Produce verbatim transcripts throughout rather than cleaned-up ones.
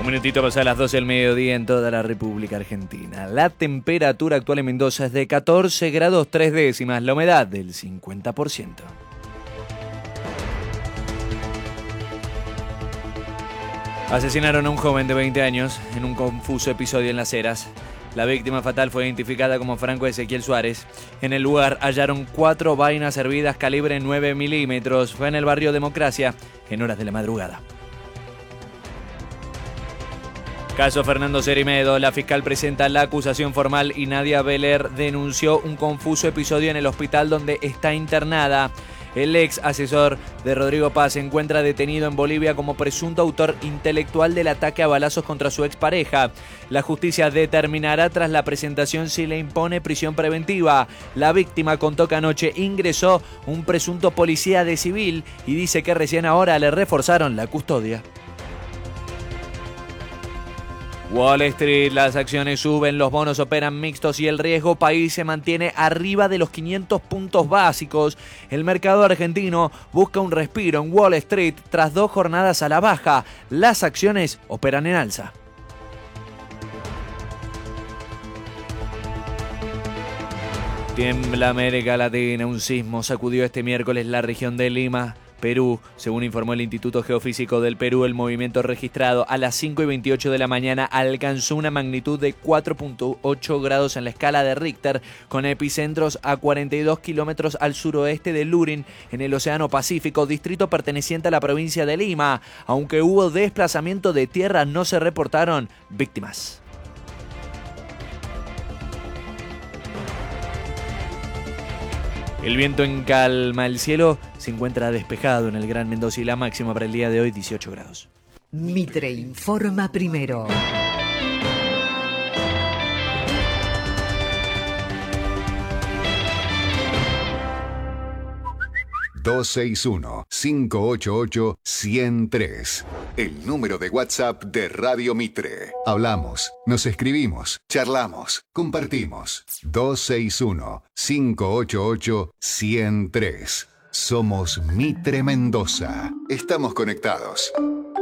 Un minutito pasa a las doce del mediodía en toda la República Argentina. La temperatura actual en Mendoza es de catorce grados tres décimas, la humedad del cincuenta por ciento. Asesinaron a un joven de veinte años en un confuso episodio en Las Heras. La víctima fatal fue identificada como Franco Ezequiel Suárez. En el lugar hallaron cuatro vainas hervidas calibre nueve milímetros. Fue en el barrio Democracia en horas de la madrugada. Caso Fernando Cerimedo. La fiscal presenta la acusación formal y Nadia Beler denunció un confuso episodio en el hospital donde está internada. El ex asesor de Rodrigo Paz se encuentra detenido en Bolivia como presunto autor intelectual del ataque a balazos contra su expareja. La justicia determinará tras la presentación si le impone prisión preventiva. La víctima contó que anoche ingresó un presunto policía de civil y dice que recién ahora le reforzaron la custodia. Wall Street, las acciones suben, los bonos operan mixtos y el riesgo país se mantiene arriba de los quinientos puntos básicos. El mercado argentino busca un respiro en Wall Street tras dos jornadas a la baja. Las acciones operan en alza. Tiembla América Latina. Un sismo sacudió este miércoles la región de Lima, Perú. Según informó el Instituto Geofísico del Perú, el movimiento registrado a las cinco y veintiocho de la mañana alcanzó una magnitud de cuatro punto ocho grados en la escala de Richter, con epicentros a cuarenta y dos kilómetros al suroeste de Lurín, en el Océano Pacífico, distrito perteneciente a la provincia de Lima. Aunque hubo desplazamiento de tierra, no se reportaron víctimas. El viento en calma, el cielo se encuentra despejado en el Gran Mendoza y la máxima para el día de hoy dieciocho grados. Mitre informa primero. dos seis uno, cinco ocho ocho, uno cero tres. El número de WhatsApp de Radio Mitre. Hablamos, nos escribimos, charlamos, compartimos. dos seis uno, cinco ocho ocho, uno cero tres. Somos Mitre Mendoza. Estamos conectados.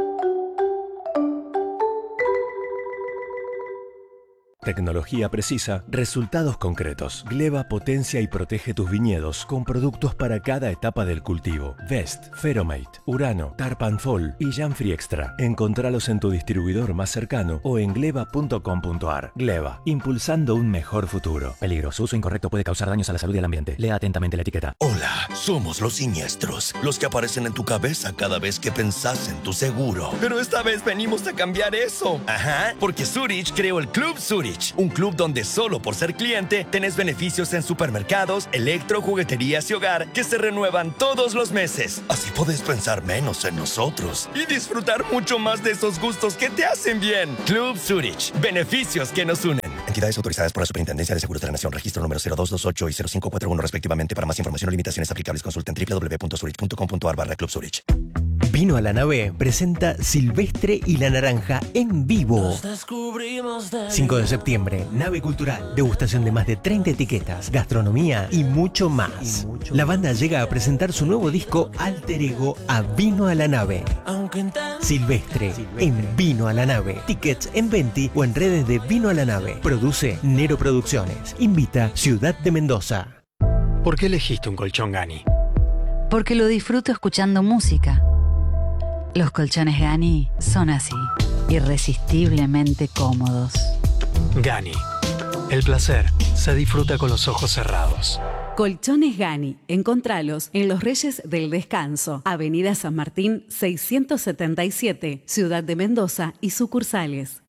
Tecnología precisa, resultados concretos. Gleva potencia y protege tus viñedos con productos para cada etapa del cultivo. Vest, Feromate, Urano, Tarpan Fall y Janfree Extra. Encontralos en tu distribuidor más cercano o en gleva punto com punto ar. Gleva, impulsando un mejor futuro. Peligro, su uso incorrecto puede causar daños a la salud y al ambiente. Lea atentamente la etiqueta. Hola, somos los siniestros, los que aparecen en tu cabeza cada vez que pensás en tu seguro. Pero esta vez venimos a cambiar eso. Ajá, porque Zurich creó el Club Zurich. Un club donde solo por ser cliente tenés beneficios en supermercados, electro, jugueterías y hogar que se renuevan todos los meses. Así podés pensar menos en nosotros y disfrutar mucho más de esos gustos que te hacen bien. Club Zurich. Beneficios que nos unen. Entidades autorizadas por la Superintendencia de Seguros de la Nación. Registro número cero dos dos ocho y cero cinco cuatro uno respectivamente. Para más información o limitaciones aplicables consulten doble u doble u doble u punto zurich punto com punto ar barra Club Zurich. Vino a la Nave presenta Silvestre y la Naranja en vivo. cinco de septiembre, Nave Cultural. Degustación de más de treinta etiquetas, gastronomía y mucho más. Y mucho la banda llega a presentar su nuevo disco Alter Ego a Vino a la Nave. Silvestre, Silvestre en Vino a la Nave. Tickets en Venti o en redes de Vino a la Nave. Produce Nero Producciones. Invita Ciudad de Mendoza. ¿Por qué elegiste un colchón Gani? Porque lo disfruto escuchando música. Los colchones Gani son así, irresistiblemente cómodos. Gani. El placer se disfruta con los ojos cerrados. Colchones Gani. Encontralos en Los Reyes del Descanso, Avenida San Martín seiscientos setenta y siete, Ciudad de Mendoza y sucursales.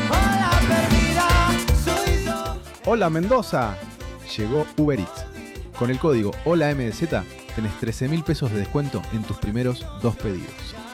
Hola Mendoza. Llegó Uber Eats. Con el código Hola M D Z tenés trece mil pesos de descuento en tus primeros dos pedidos.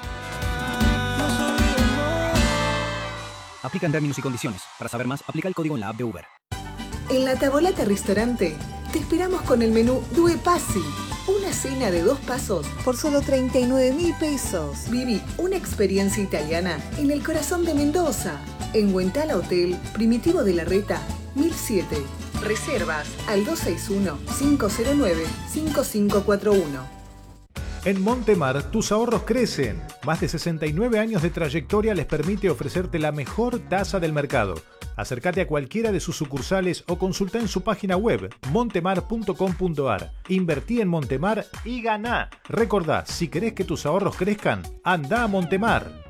Aplican términos y condiciones. Para saber más, aplica el código en la app de Uber. En la Tavolata Restaurante te esperamos con el menú Due Passi. Una cena de dos pasos por solo treinta y nueve mil pesos. Viví una experiencia italiana en el corazón de Mendoza. En Huentala Hotel, Primitivo de la Reta, mil siete. Reservas al dos seis uno, cinco cero nueve, cinco cinco cuatro uno. En Montemar, tus ahorros crecen. Más de sesenta y nueve años de trayectoria les permite ofrecerte la mejor tasa del mercado. Acércate a cualquiera de sus sucursales o consulta en su página web montemar punto com punto ar. Invertí en Montemar y ganá. Recordá, si querés que tus ahorros crezcan, anda a Montemar.